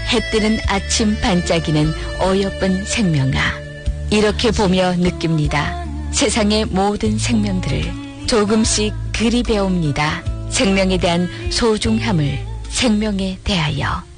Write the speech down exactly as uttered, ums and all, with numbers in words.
해 뜨는 아침 반짝이는 어여쁜 생명아. 이렇게 보며 느낍니다. 세상의 모든 생명들을 조금씩 그리 배웁니다. 생명에 대한 소중함을 생명에 대하여.